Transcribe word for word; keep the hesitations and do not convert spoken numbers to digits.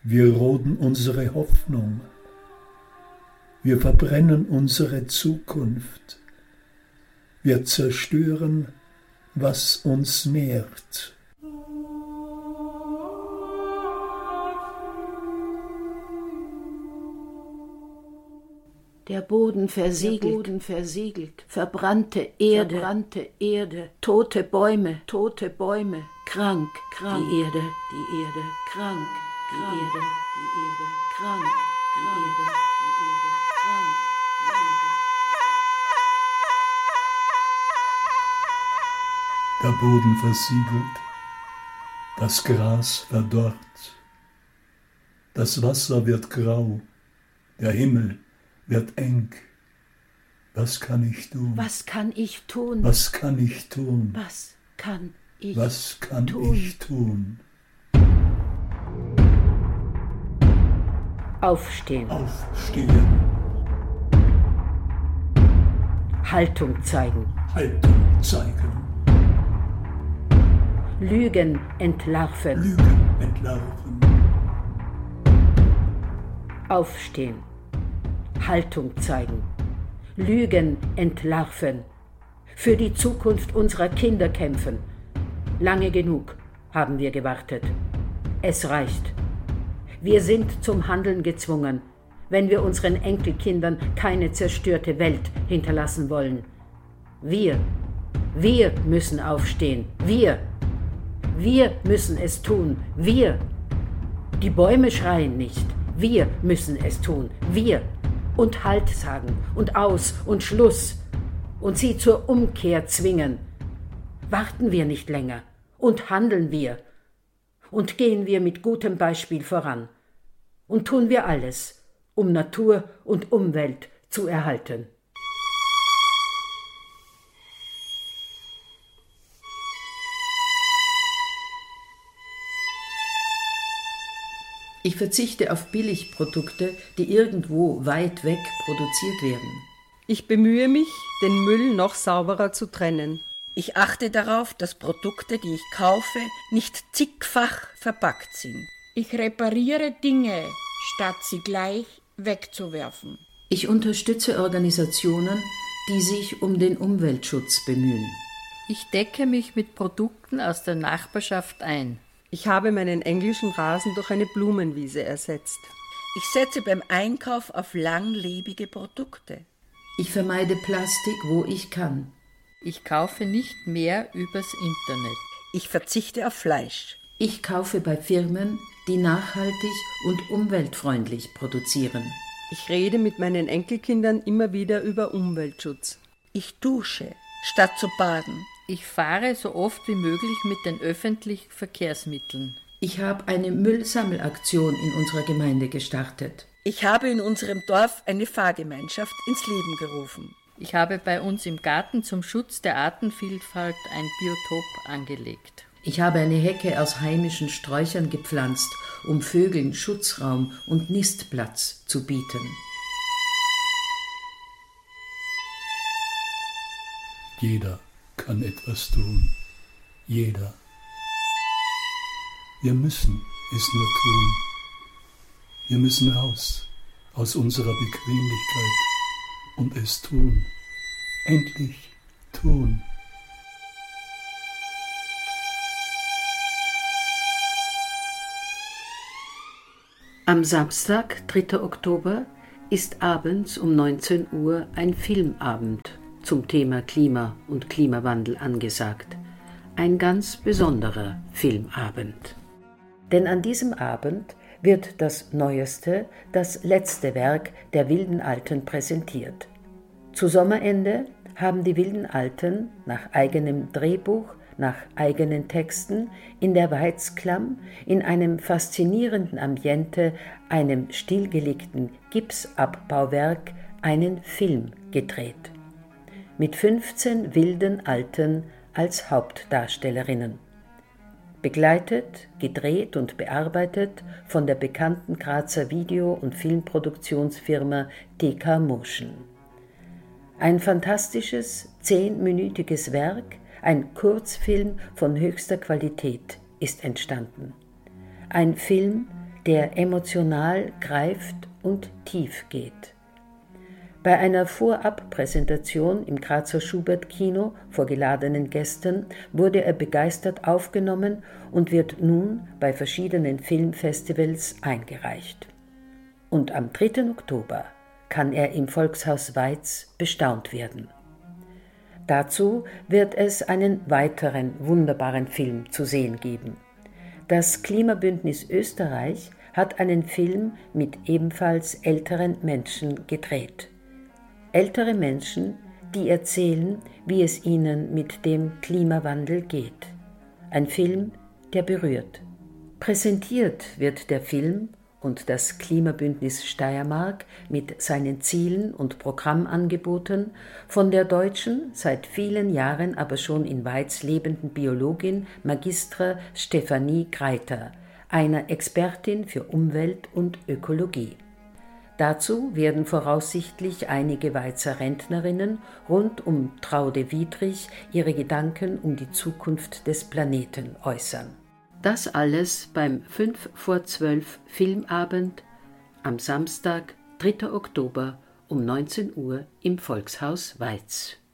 Wir roden unsere Hoffnung. Wir verbrennen unsere Zukunft. Wir zerstören, was uns nährt. Der Boden versiegelt, Der Boden versiegelt, verbrannte Erde, verbrannte Erde, tote Bäume, tote Bäume, krank, krank, die Erde, die Erde, krank, die krank, Erde, die Erde, krank, die Erde, die Erde, krank, die Erde. Der Boden versiegelt, das Gras verdorrt, das Wasser wird grau, der Himmel wird eng. Was kann ich tun? Was kann ich tun? Was kann ich tun? Was kann ich Was kann tun? ich tun? Aufstehen. Aufstehen. Haltung zeigen. Haltung zeigen. Lügen entlarven. Lügen entlarven. Aufstehen. Haltung zeigen. Lügen entlarven. Für die Zukunft unserer Kinder kämpfen. Lange genug haben wir gewartet. Es reicht. Wir sind zum Handeln gezwungen, wenn wir unseren Enkelkindern keine zerstörte Welt hinterlassen wollen. Wir, wir müssen aufstehen. Wir, wir müssen es tun. Wir. Die Bäume schreien nicht. Wir müssen es tun. Wir. Und Halt sagen und Aus und Schluss und sie zur Umkehr zwingen. Warten wir nicht länger und handeln wir und gehen wir mit gutem Beispiel voran und tun wir alles, um Natur und Umwelt zu erhalten. Ich verzichte auf Billigprodukte, die irgendwo weit weg produziert werden. Ich bemühe mich, den Müll noch sauberer zu trennen. Ich achte darauf, dass Produkte, die ich kaufe, nicht zigfach verpackt sind. Ich repariere Dinge, statt sie gleich wegzuwerfen. Ich unterstütze Organisationen, die sich um den Umweltschutz bemühen. Ich decke mich mit Produkten aus der Nachbarschaft ein. Ich habe meinen englischen Rasen durch eine Blumenwiese ersetzt. Ich setze beim Einkauf auf langlebige Produkte. Ich vermeide Plastik, wo ich kann. Ich kaufe nicht mehr übers Internet. Ich verzichte auf Fleisch. Ich kaufe bei Firmen, die nachhaltig und umweltfreundlich produzieren. Ich rede mit meinen Enkelkindern immer wieder über Umweltschutz. Ich dusche, statt zu baden. Ich fahre so oft wie möglich mit den öffentlichen Verkehrsmitteln. Ich habe eine Müllsammelaktion in unserer Gemeinde gestartet. Ich habe in unserem Dorf eine Fahrgemeinschaft ins Leben gerufen. Ich habe bei uns im Garten zum Schutz der Artenvielfalt ein Biotop angelegt. Ich habe eine Hecke aus heimischen Sträuchern gepflanzt, um Vögeln Schutzraum und Nistplatz zu bieten. Jeder kann etwas tun. Jeder. Wir müssen es nur tun. Wir müssen raus aus unserer Bequemlichkeit und es tun. Endlich tun. Am Samstag, dritter Oktober, ist abends um neunzehn Uhr ein Filmabend zum Thema Klima und Klimawandel angesagt. Ein ganz besonderer Filmabend. Denn an diesem Abend wird das neueste, das letzte Werk der Wilden Alten präsentiert. Zu Sommerende haben die Wilden Alten nach eigenem Drehbuch, nach eigenen Texten in der Weizklamm in einem faszinierenden Ambiente, einem stillgelegten Gipsabbauwerk, einen Film gedreht. Mit fünfzehn wilden Alten als Hauptdarstellerinnen. Begleitet, gedreht und bearbeitet von der bekannten Grazer Video- und Filmproduktionsfirma T K Motion. Ein fantastisches, zehnminütiges Werk, ein Kurzfilm von höchster Qualität ist entstanden. Ein Film, der emotional greift und tief geht. Bei einer Vorabpräsentation im Grazer Schubert-Kino vor geladenen Gästen wurde er begeistert aufgenommen und wird nun bei verschiedenen Filmfestivals eingereicht. Und am dritten Oktober kann er im Volkshaus Weiz bestaunt werden. Dazu wird es einen weiteren wunderbaren Film zu sehen geben. Das Klimabündnis Österreich hat einen Film mit ebenfalls älteren Menschen gedreht. Ältere Menschen, die erzählen, wie es ihnen mit dem Klimawandel geht. Ein Film, der berührt. Präsentiert wird der Film und das Klimabündnis Steiermark mit seinen Zielen und Programmangeboten von der deutschen, seit vielen Jahren aber schon in Weiz lebenden Biologin Magistra Stefanie Greiter, einer Expertin für Umwelt und Ökologie. Dazu werden voraussichtlich einige Weizer Rentnerinnen rund um Traude Wiedrich ihre Gedanken um die Zukunft des Planeten äußern. Das alles beim fünf vor zwölf Filmabend am Samstag, dritter Oktober um neunzehn Uhr im Volkshaus Weiz.